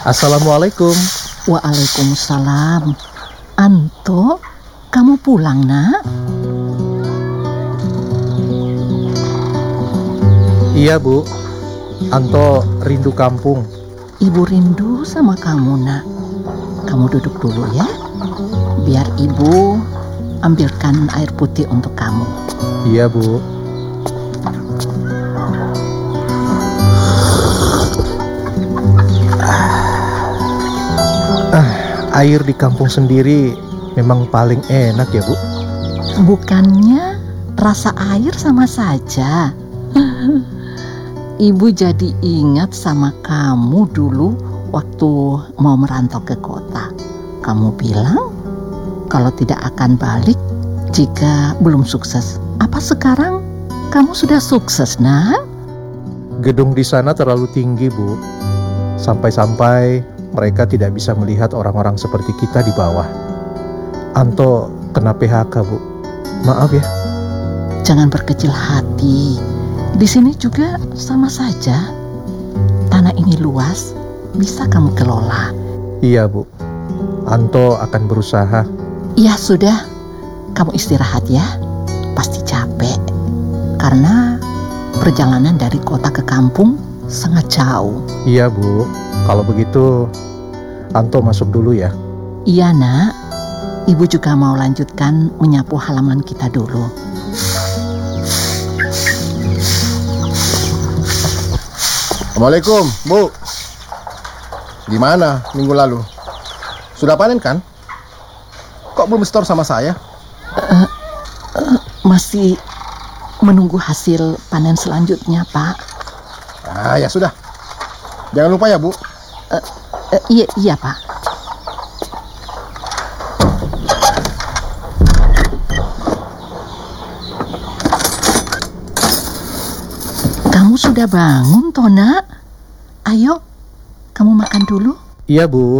Assalamualaikum. Waalaikumsalam. Anto, kamu pulang, Nak? Iya, Bu. Anto rindu kampung. Ibu rindu sama kamu, Nak. Kamu duduk dulu ya. Biar Ibu ambilkan air putih untuk kamu. Iya, Bu. Air di kampung sendiri memang paling enak ya, Bu. Bukannya rasa air sama saja. Ibu jadi ingat sama kamu dulu waktu mau merantau ke kota. Kamu bilang kalau tidak akan balik jika belum sukses. Apa sekarang kamu sudah sukses, Nak? Gedung di sana terlalu tinggi, Bu. Sampai-sampai mereka tidak bisa melihat orang-orang seperti kita di bawah. Anto kena PHK, Bu. Maaf ya. Jangan berkecil hati. Di sini juga sama saja. Tanah ini luas, bisa kamu kelola. Iya, Bu. Anto akan berusaha. Ya sudah, kamu istirahat ya. Pasti capek. Karena perjalanan dari kota ke kampung sangat jauh. Iya, Bu. Kalau begitu, Anto masuk dulu ya. Iya, Nak. Ibu juga mau lanjutkan menyapu halaman kita dulu. Assalamualaikum, Bu. Gimana minggu lalu? Sudah panen kan? Kok belum store sama saya? Masih menunggu hasil panen selanjutnya, Pak. Ya sudah. Jangan lupa ya, Bu. Iya, Pak. Kamu sudah bangun, Tona? Ayo, kamu makan dulu. Iya, Bu.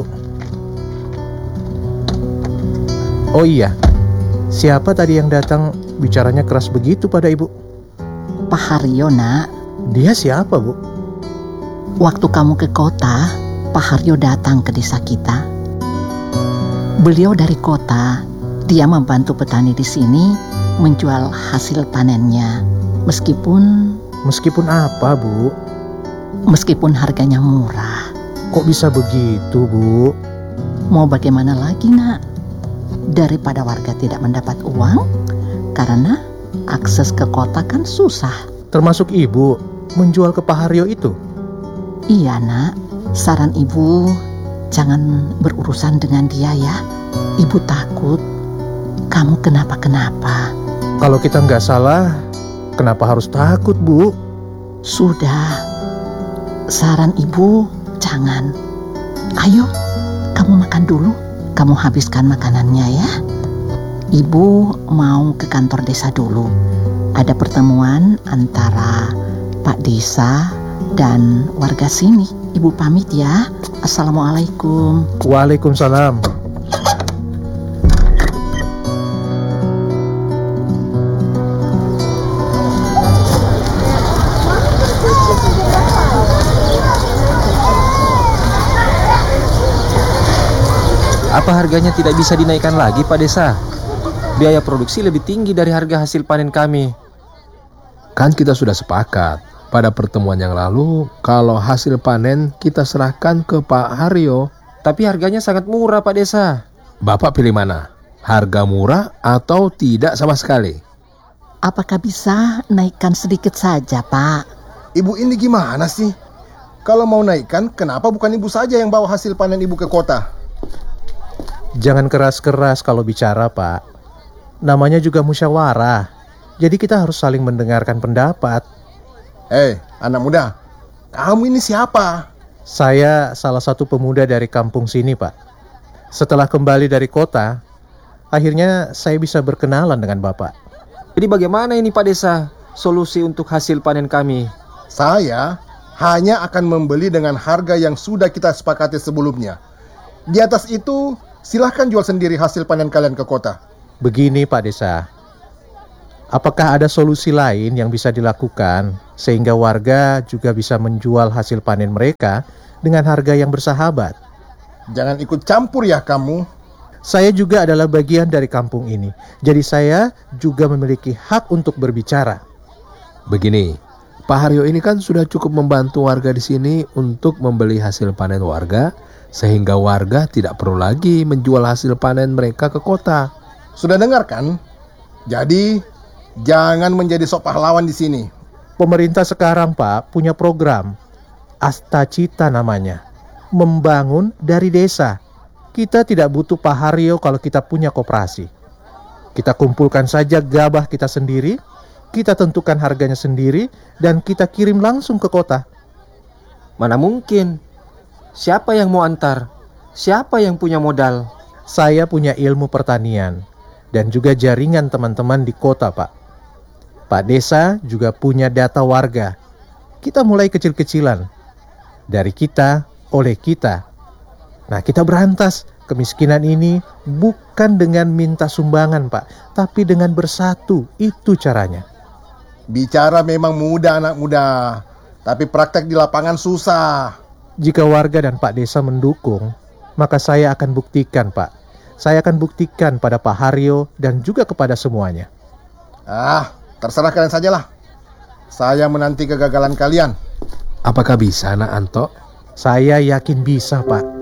Oh iya, siapa tadi yang datang bicaranya keras begitu pada Ibu? Pak Haryo, Nak. Dia siapa, Bu? Waktu kamu ke kota, Pak Haryo datang ke desa kita. Beliau dari kota, dia membantu petani di sini menjual hasil panennya. Meskipun apa, Bu? Meskipun harganya murah. Kok bisa begitu, Bu? Mau bagaimana lagi, Nak? Daripada warga tidak mendapat uang, karena akses ke kota kan susah. Termasuk Ibu menjual ke Pak Haryo itu? Iya, Nak. Saran Ibu, jangan berurusan dengan dia ya. Ibu takut kamu kenapa-kenapa. Kalau kita nggak salah, kenapa harus takut, Bu? Sudah, saran Ibu jangan. Ayo, kamu makan dulu. Kamu habiskan makanannya ya. Ibu mau ke kantor desa dulu. Ada pertemuan antara Pak Desa dan warga sini. Ibu pamit ya. Assalamualaikum. Waalaikumsalam. Apa harganya tidak bisa dinaikkan lagi, Pak Desa? Biaya produksi lebih tinggi dari harga hasil panen kami. Kan kita sudah sepakat pada pertemuan yang lalu kalau hasil panen kita serahkan ke Pak Haryo. Tapi harganya sangat murah, Pak Desa. Bapak pilih mana? Harga murah atau tidak sama sekali? Apakah bisa naikkan sedikit saja, Pak? Ibu ini gimana sih? Kalau mau naikkan, kenapa bukan Ibu saja yang bawa hasil panen Ibu ke kota? Jangan keras-keras kalau bicara, Pak. Namanya juga musyawarah. Jadi kita harus saling mendengarkan pendapat. Anak muda, kamu ini siapa? Saya salah satu pemuda dari kampung sini, Pak. Setelah kembali dari kota, akhirnya saya bisa berkenalan dengan Bapak. Jadi bagaimana ini, Pak Desa, solusi untuk hasil panen kami? Saya hanya akan membeli dengan harga yang sudah kita sepakati sebelumnya. Di atas itu, silahkan jual sendiri hasil panen kalian ke kota. Begini, Pak Desa. Apakah ada solusi lain yang bisa dilakukan sehingga warga juga bisa menjual hasil panen mereka dengan harga yang bersahabat? Jangan ikut campur ya kamu. Saya juga adalah bagian dari kampung ini, jadi saya juga memiliki hak untuk berbicara. Begini, Pak Haryo ini kan sudah cukup membantu warga di sini untuk membeli hasil panen warga, sehingga warga tidak perlu lagi menjual hasil panen mereka ke kota. Sudah dengar kan? Jadi, jangan menjadi sok pahlawan di sini. Pemerintah sekarang, Pak, punya program Astacita namanya, membangun dari desa. Kita tidak butuh Pak Haryo kalau kita punya koperasi. Kita kumpulkan saja gabah kita sendiri, kita tentukan harganya sendiri, dan kita kirim langsung ke kota. Mana mungkin? Siapa yang mau antar? Siapa yang punya modal? Saya punya ilmu pertanian dan juga jaringan teman-teman di kota, Pak. Pak Desa juga punya data warga. Kita mulai kecil-kecilan. Dari kita, oleh kita. Nah, kita berantas kemiskinan ini bukan dengan minta sumbangan, Pak, tapi dengan bersatu. Itu caranya. Bicara memang mudah anak muda, tapi praktek di lapangan susah. Jika warga dan Pak Desa mendukung, maka saya akan buktikan, Pak. Saya akan buktikan pada Pak Haryo dan juga kepada semuanya. Terserah kalian sajalah. Saya menanti kegagalan kalian. Apakah bisa, Nak Anto? Saya yakin bisa, Pak.